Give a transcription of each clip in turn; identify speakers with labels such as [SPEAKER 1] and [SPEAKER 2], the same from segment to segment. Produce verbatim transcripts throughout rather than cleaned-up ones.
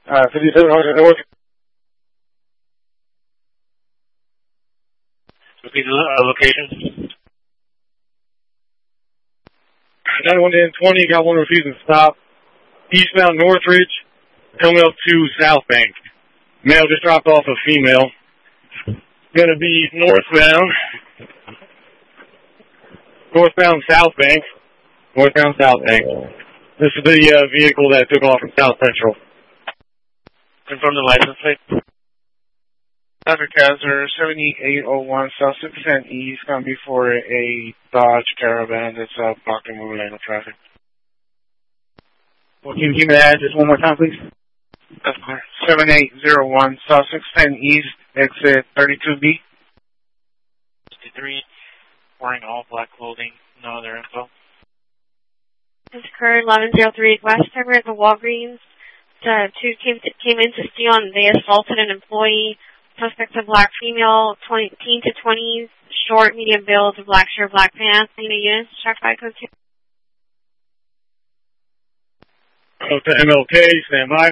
[SPEAKER 1] Uh, fifty-seven hundred North.
[SPEAKER 2] Repeat the uh, location.
[SPEAKER 1] ninety-one to twenty, got one refusing to stop. Eastbound Northridge, coming up to South Bank. Male just dropped off a female. Gonna be northbound. Northbound South Bank. Northbound South Bank. This is the uh, vehicle that took off from South Central.
[SPEAKER 2] Confirm the license plate.
[SPEAKER 3] Doctor Kaiser, seventy-eight oh one South six ten East, gonna be for a Dodge Caravan that's uh, blocking moving lane of traffic.
[SPEAKER 1] Well, can you give me the address one more time, please?
[SPEAKER 3] That's correct. seventy-eight oh one South six ten East, exit thirty-two B.
[SPEAKER 2] fifty-three, wearing all black clothing, no other info.
[SPEAKER 4] This occurred eleven oh three West River at the Walgreens. The two came, to, came in to steal and they assaulted an employee. Suspect's a black female, twenty, teen to twenties, short, medium build, black shirt, black pants. Need a unit, check by code two.
[SPEAKER 1] Go to M L K, stand by.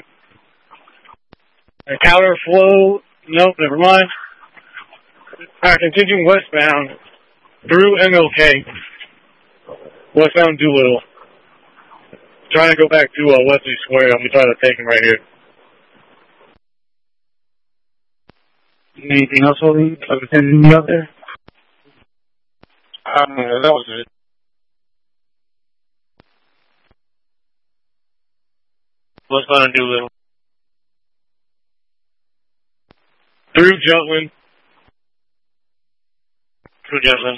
[SPEAKER 1] Counter flow, nope, never mind. Alright, continuing westbound through M L K. Westbound Doolittle. Trying to go back to uh, Wesley Square. I'm going to try to take him right here. Anything else, Holding? Anything out there?
[SPEAKER 3] Um, that was it.
[SPEAKER 2] Westbound Doolittle.
[SPEAKER 1] Through Jutland.
[SPEAKER 2] Through Jutland.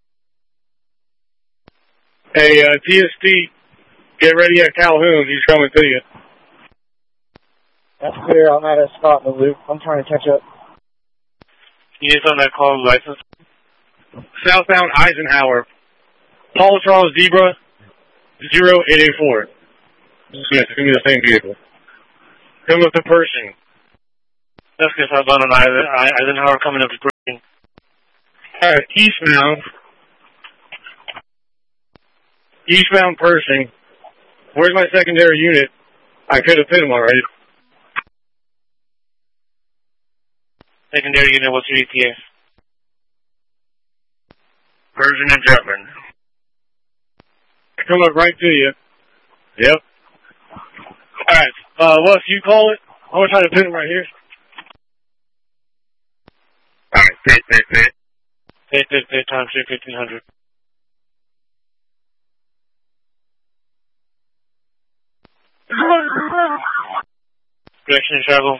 [SPEAKER 1] Hey, uh, T S T, get ready at Calhoun. He's coming to you.
[SPEAKER 5] That's clear. I'm at a spot in the loop. I'm trying to catch up.
[SPEAKER 2] You need on that call license?
[SPEAKER 1] Southbound Eisenhower. Paul Charles Zebra, zero eight eight four. Yes, it's going to be the same vehicle. Come up to Pershing.
[SPEAKER 2] That's good. Southbound on Eisenhower coming up to Pershing.
[SPEAKER 1] Alright, eastbound. Eastbound Pershing. Where's my secondary unit? I could have hit him already.
[SPEAKER 2] Secondary unit, what's your E T A?
[SPEAKER 1] Pershing and Jutland. Come up right to you. Yep. Alright, uh, Wes, you call it. I'm going to try to pin him right here. Alright, pit, pit, pit.
[SPEAKER 2] Pit, pit, pit, time three, fifteen hundred. Direction and travel.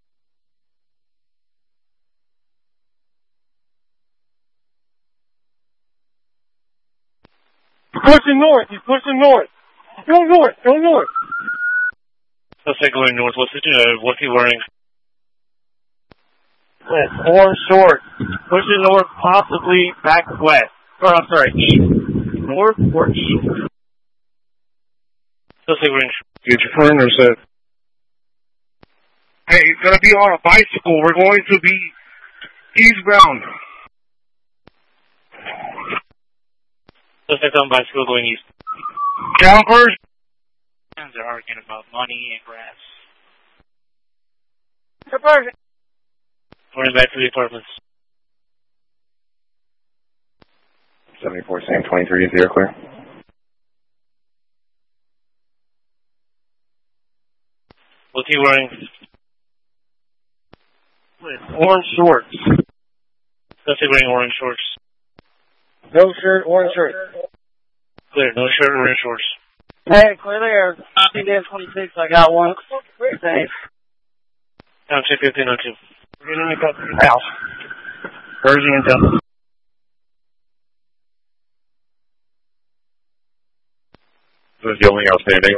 [SPEAKER 1] Pushing north. He's pushing north. Go north. Go north.
[SPEAKER 2] Let's say going north. What's, it, uh, what's he wearing?
[SPEAKER 5] Orange short. Pushing north, possibly back west. Or, I'm sorry, east. North or east?
[SPEAKER 2] Let's say wearing.
[SPEAKER 1] Get your friend or set. Hey, he's going to be on a bicycle. We're going to be eastbound.
[SPEAKER 2] Let's say on bicycle going east.
[SPEAKER 1] Campers.
[SPEAKER 2] They're arguing about money and grass.
[SPEAKER 5] Conversion.
[SPEAKER 2] Going back to the apartments.
[SPEAKER 1] seventy-four, same twenty-three, zero clear.
[SPEAKER 2] What's he wearing?
[SPEAKER 5] Orange shorts.
[SPEAKER 2] Let's say wearing orange shorts.
[SPEAKER 5] No shirt, orange shirt.
[SPEAKER 2] Clear, no shirt, orange shorts.
[SPEAKER 5] Hey, clear there. I think there's twenty-six. I got one. Thanks.
[SPEAKER 2] Down to fifteen oh two.
[SPEAKER 5] We're going to go to the house. Pershing and Jutland.
[SPEAKER 1] This is the only outstanding.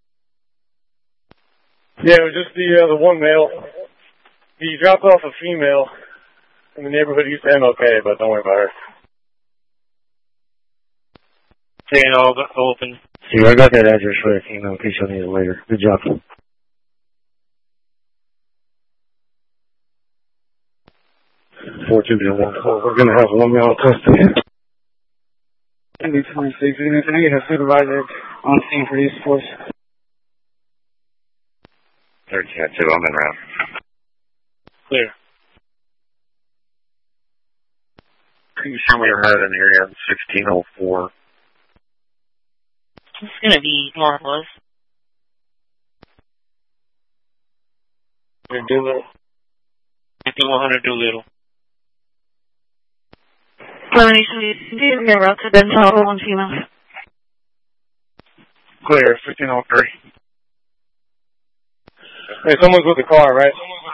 [SPEAKER 1] Yeah, it was just the uh, the one male. He dropped off a female in the neighborhood east of M L K, but don't worry about her.
[SPEAKER 2] Staying all open.
[SPEAKER 5] See, I got that address for the female in case you'll need it later. Good job.
[SPEAKER 1] Four two zero one four. We're gonna have one male in custody.
[SPEAKER 5] N B twenty-six. Can I get a supervisor on scene for these force?
[SPEAKER 6] third cat two, I'm in route.
[SPEAKER 1] Clear.
[SPEAKER 6] Can you show me your head in area sixteen oh four?
[SPEAKER 2] It's going to be northwest.
[SPEAKER 1] Doolittle.
[SPEAKER 2] fifty-one hundred Doolittle.
[SPEAKER 4] Combination, your route to Benton, one female.
[SPEAKER 3] Clear, fifteen oh three.
[SPEAKER 1] Hey, someone's with the car, right?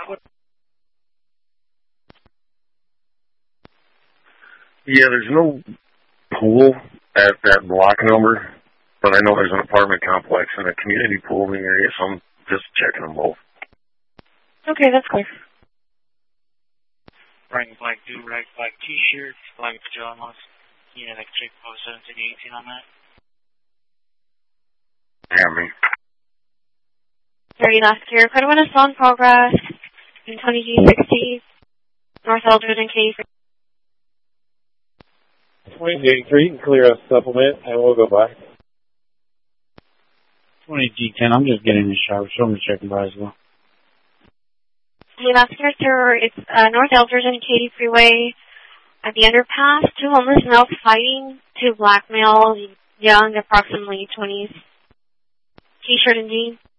[SPEAKER 6] Yeah, there's no pool at that block number, but I know there's an apartment complex and a community pool in the area, so I'm just checking them both.
[SPEAKER 4] Okay, that's clear.
[SPEAKER 2] Wearing black do-rag, black t-shirts, black pajamas. Yeah, like check post seventeen eighteen on that.
[SPEAKER 6] Yeah, me.
[SPEAKER 4] Very last year. Code one is still in progress. In twenty G sixty. North Eldred and Katy.
[SPEAKER 1] twenty eighty-three, clear a supplement, and we'll go by.
[SPEAKER 5] twenty G ten, I'm just getting in the shower, so I'm going to check by as well.
[SPEAKER 4] Hey, last year, sir, it's uh, North Eldred and Katy Freeway. At the underpass, two homeless males fighting, two black males, young, approximately twenties, t-shirt and jeans.